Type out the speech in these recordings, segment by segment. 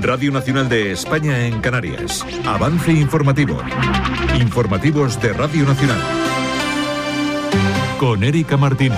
Radio Nacional de España en Canarias. Avance informativo. Informativos de Radio Nacional. Con Erika Martínez.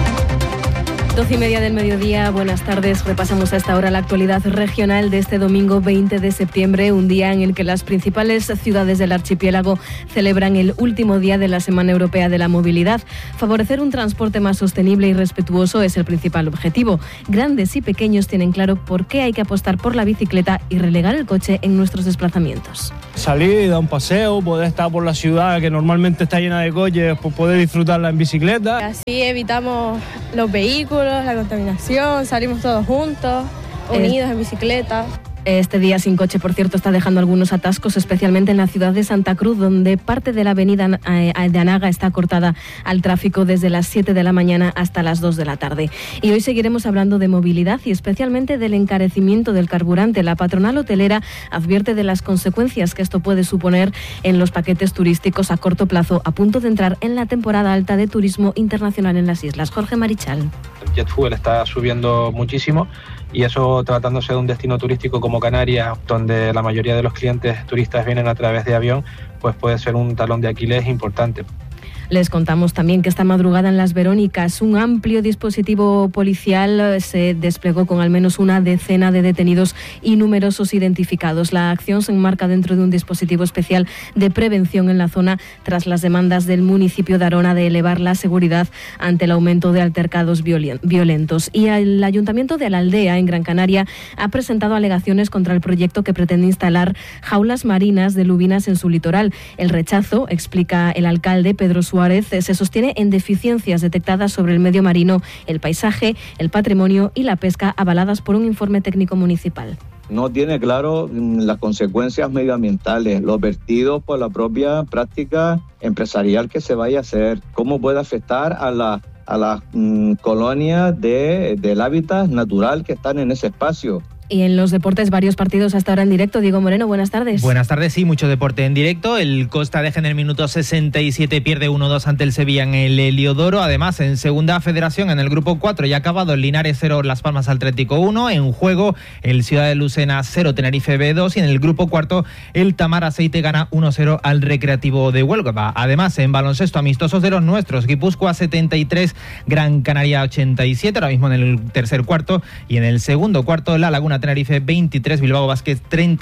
12:30 del mediodía, buenas tardes. Repasamos a esta hora la actualidad regional de este domingo 20 de septiembre, un día en el que las principales ciudades del archipiélago celebran el último día de la Semana Europea de la Movilidad. Favorecer un transporte más sostenible y respetuoso es el principal objetivo. Grandes y pequeños tienen claro por qué hay que apostar por la bicicleta y relegar el coche en nuestros desplazamientos. Salir, dar un paseo, poder estar por la ciudad que normalmente está llena de coches, pues poder disfrutarla en bicicleta. Así evitamos los vehículos, la contaminación, salimos todos juntos, unidos en bicicleta. Este día sin coche, por cierto, está dejando algunos atascos, especialmente en la ciudad de Santa Cruz, donde parte de la avenida de Anaga está cortada al tráfico desde las 7 de la mañana hasta las 2 de la tarde. Y hoy seguiremos hablando de movilidad y especialmente del encarecimiento del carburante. La patronal hotelera advierte de las consecuencias que esto puede suponer en los paquetes turísticos a corto plazo, a punto de entrar en la temporada alta de turismo internacional en las islas. Jorge Marichal. El jet fuel está subiendo muchísimo y eso, tratándose de un destino turístico como Canarias, donde la mayoría de los clientes turistas vienen a través de avión, pues puede ser un talón de Aquiles importante. Les contamos también que esta madrugada en Las Verónicas un amplio dispositivo policial se desplegó con al menos una decena de detenidos y numerosos identificados. La acción se enmarca dentro de un dispositivo especial de prevención en la zona tras las demandas del municipio de Arona de elevar la seguridad ante el aumento de altercados violentos. Y el Ayuntamiento de La Aldea, en Gran Canaria, ha presentado alegaciones contra el proyecto que pretende instalar jaulas marinas de lubinas en su litoral. El rechazo, explica el alcalde Pedro Suárez, se sostiene en deficiencias detectadas sobre el medio marino, el paisaje, el patrimonio y la pesca avaladas por un informe técnico municipal. No tiene claro las consecuencias medioambientales, los vertidos por la propia práctica empresarial que se vaya a hacer, cómo puede afectar a las colonias del hábitat natural que están en ese espacio. Y en los deportes, varios partidos hasta ahora en directo. Diego Moreno, buenas tardes. Buenas tardes, sí, mucho deporte en directo. El Costa deja en el minuto 67, pierde 1-2 ante el Sevilla en el Heliodoro. Además, en segunda federación, en el grupo 4, ya acabado, el Linares 0, Las Palmas Atlético 1. En juego, el Ciudad de Lucena 0, Tenerife B2. Y en el grupo cuarto, el Tamar Aceite gana 1-0 al Recreativo de Huelva. Además, en baloncesto, amistosos de los nuestros, Guipúzcoa 73, Gran Canaria 87, ahora mismo en el tercer cuarto. Y en el segundo cuarto, La Laguna Tenerife 23, Bilbao Basket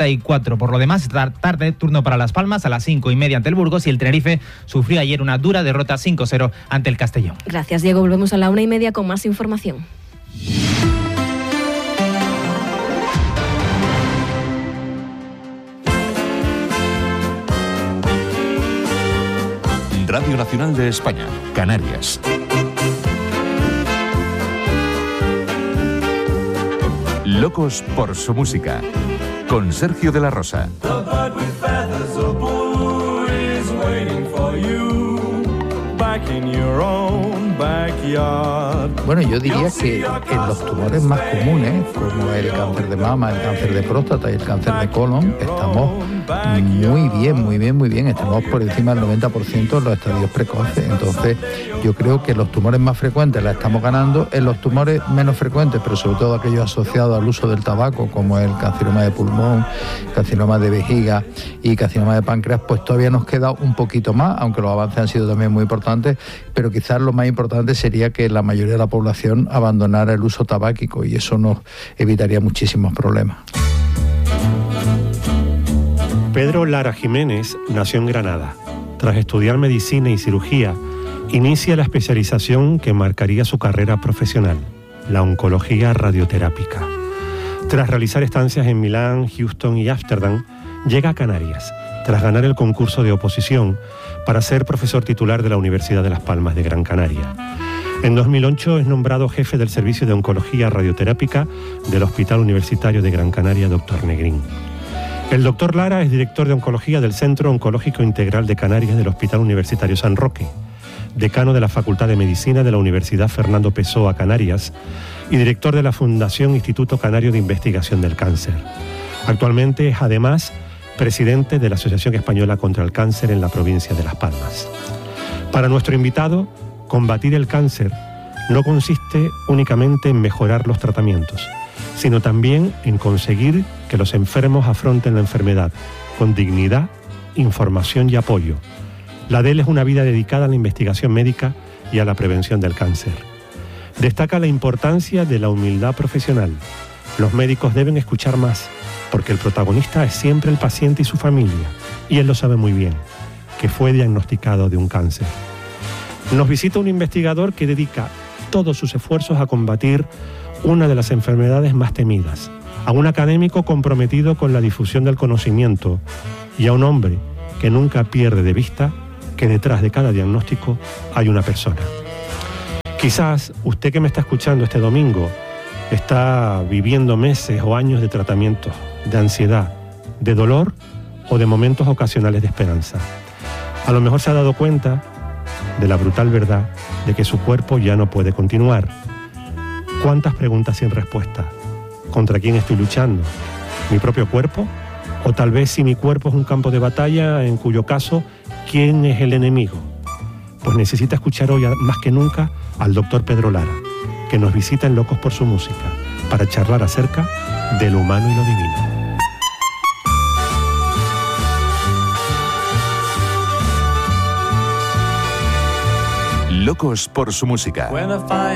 34. Por lo demás, tarde turno para Las Palmas a las 5:30 ante el Burgos, y el Tenerife sufrió ayer una dura derrota 5-0 ante el Castellón. Gracias, Diego. Volvemos a la 1:30 con más información. Radio Nacional de España, Canarias. Locos por su música, con Sergio de la Rosa. Bueno, yo diría que en los tumores más comunes, como el cáncer de mama, el cáncer de próstata y el cáncer de colon, estamos muy bien. Estamos por encima del 90% en los estadios precoces. Entonces, yo creo que los tumores más frecuentes la estamos ganando. En los tumores menos frecuentes, pero sobre todo aquellos asociados al uso del tabaco, como el carcinoma de pulmón, carcinoma de vejiga y carcinoma de páncreas, pues todavía nos queda un poquito más, aunque los avances han sido también muy importantes, pero quizás lo más importante sería que la mayoría de la población abandonara el uso tabáquico, y eso nos evitaría muchísimos problemas. Pedro Lara Jiménez nació en Granada. Tras estudiar medicina y cirugía, inicia la especialización que marcaría su carrera profesional, la oncología radioterápica. Tras realizar estancias en Milán, Houston y Ámsterdam, llega a Canarias, tras ganar el concurso de oposición para ser profesor titular de la Universidad de Las Palmas de Gran Canaria. En 2008 es nombrado jefe del Servicio de Oncología Radioterápica del Hospital Universitario de Gran Canaria, Dr. Negrín. El doctor Lara es director de oncología del Centro Oncológico Integral de Canarias del Hospital Universitario San Roque, decano de la Facultad de Medicina de la Universidad Fernando Pessoa Canarias y director de la Fundación Instituto Canario de Investigación del Cáncer. Actualmente es además presidente de la Asociación Española contra el Cáncer en la provincia de Las Palmas. Para nuestro invitado, combatir el cáncer no consiste únicamente en mejorar los tratamientos, sino también en conseguir que los enfermos afronten la enfermedad con dignidad, información y apoyo. La de él es una vida dedicada a la investigación médica y a la prevención del cáncer. Destaca la importancia de la humildad profesional. Los médicos deben escuchar más, porque el protagonista es siempre el paciente y su familia, y él lo sabe muy bien, que fue diagnosticado de un cáncer. Nos visita un investigador que dedica todos sus esfuerzos a combatir una de las enfermedades más temidas, a un académico comprometido con la difusión del conocimiento y a un hombre que nunca pierde de vista que detrás de cada diagnóstico hay una persona. Quizás usted que me está escuchando este domingo está viviendo meses o años de tratamiento, de ansiedad, de dolor o de momentos ocasionales de esperanza. A lo mejor se ha dado cuenta de la brutal verdad de que su cuerpo ya no puede continuar. ¿Cuántas preguntas sin respuesta? ¿Contra quién estoy luchando? ¿Mi propio cuerpo? O tal vez si mi cuerpo es un campo de batalla, en cuyo caso, ¿quién es el enemigo? Pues necesita escuchar hoy más que nunca al doctor Pedro Lara, que nos visita en Locos por su Música, para charlar acerca de lo humano y lo divino. Locos por su música.